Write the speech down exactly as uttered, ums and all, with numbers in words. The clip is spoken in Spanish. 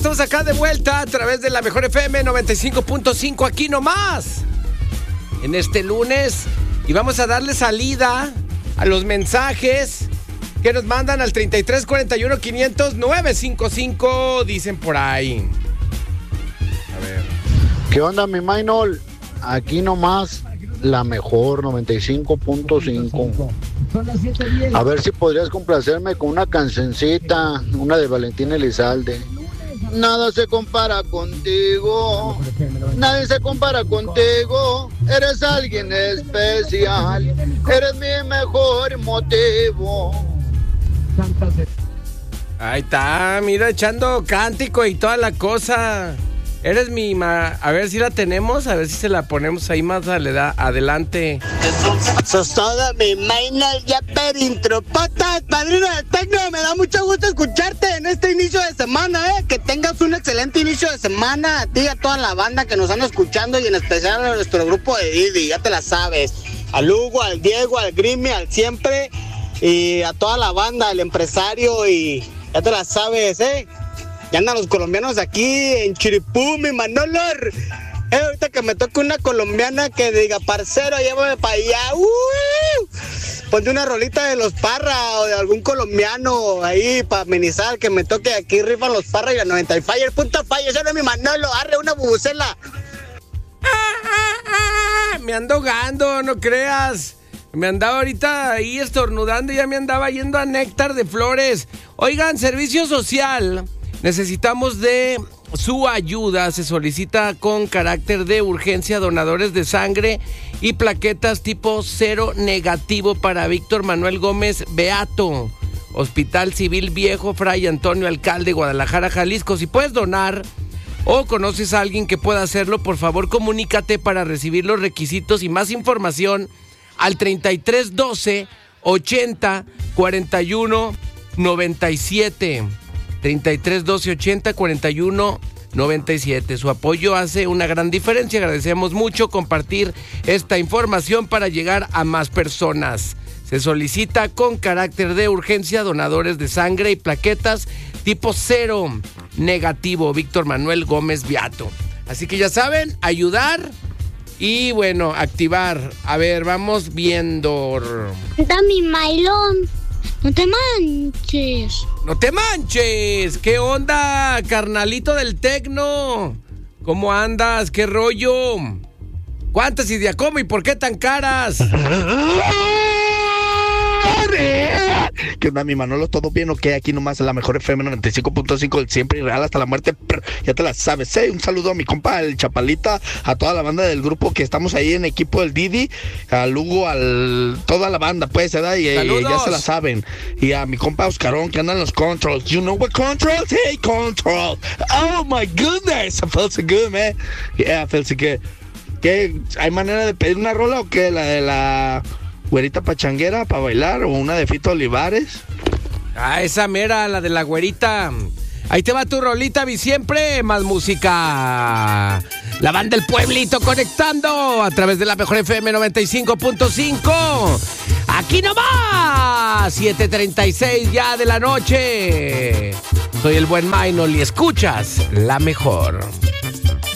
estamos acá de vuelta a través de la Mejor F M noventa y cinco punto cinco, aquí nomás, en este lunes. Y vamos a darle salida a los mensajes que nos mandan al treinta y tres cuarenta y uno quinientos novecientos cincuenta y cinco, dicen por ahí. A ver. ¿Qué onda, mi Maynol? Aquí nomás, la Mejor noventa y cinco punto cinco. A ver si podrías complacerme con una cancioncita, una de Valentín Elizalde. Nada se compara contigo, nadie se compara contigo, eres alguien especial, eres mi mejor motivo. Ahí está, mira, echando cántico y toda la cosa. Eres mi... Ma... A ver si la tenemos, a ver si se la ponemos ahí más adelante. Sos toda mi Maynol, ya per intro. Potas, padrino del tecno, me da mucho gusto escucharte en este inicio de semana, eh. Que tengas un excelente inicio de semana, a ti y a toda la banda que nos anda escuchando, y en especial a nuestro grupo de Didi, ya te la sabes. Al Hugo, al Diego, al Grimy, al Siempre, y a toda la banda, al empresario, y ya te la sabes, eh. Ya andan los colombianos aquí en Chiripú, mi Manolor. Eh, ahorita que me toque una colombiana que diga, parcero, llévame para allá. ¡Uh! Ponte una rolita de los Parra o de algún colombiano ahí para amenizar, que me toque aquí, rifan los Parra y la noventa y Fire, punto Fire, eso no es mi Manolo, arre una bubucela. Ah, ah, ah, me ando ahogando, no creas. Me andaba ahorita ahí estornudando y ya me andaba yendo a Néctar de Flores. Oigan, servicio social. Necesitamos de su ayuda. Se solicita con carácter de urgencia donadores de sangre y plaquetas tipo cero negativo para Víctor Manuel Gómez Beato, Hospital Civil Viejo Fray Antonio Alcalde, Guadalajara, Jalisco. Si puedes donar o conoces a alguien que pueda hacerlo, por favor comunícate para recibir los requisitos y más información al treinta y tres doce ochenta cuarenta y uno noventa y siete. treinta y tres doce ochenta cuarenta y uno noventa y siete. Su apoyo hace una gran diferencia. Agradecemos mucho compartir esta información para llegar a más personas. Se solicita con carácter de urgencia donadores de sangre y plaquetas tipo cero negativo, Víctor Manuel Gómez Beato. Así que ya saben, ayudar y bueno, activar. A ver, vamos viendo. Da mi Maylon. No te manches. ¡No te manches! ¿Qué onda, carnalito del tecno? ¿Cómo andas? ¿Qué rollo? ¿Cuántas y de a cómo y por qué tan caras? ¿Qué onda, mi Manolo? ¿Todo bien o qué? Aquí nomás la Mejor F M noventa y cinco punto cinco, el siempre y real hasta la muerte. Ya te la sabes, ¿eh? Un saludo a mi compa, el Chapalita, a toda la banda del grupo que estamos ahí en equipo del Didi, al Hugo, al toda la banda, pues, ¿verdad? Y, y ya se la saben. Y a mi compa Oscarón, que anda en los controls. You know what controls? Hey, control. Oh, my goodness. I felt so good, man. Yeah, I felt so good. ¿Qué? ¿Hay manera de pedir una rola o qué? La de la... güerita pachanguera para bailar, o una de Fito Olivares. Ah, esa mera, la de la güerita. Ahí te va tu rolita, vi siempre más música. La banda del pueblito conectando a través de la Mejor F M noventa y cinco punto cinco. Aquí nomás, siete treinta y seis ya de la noche. Soy el buen Maynol y escuchas La Mejor.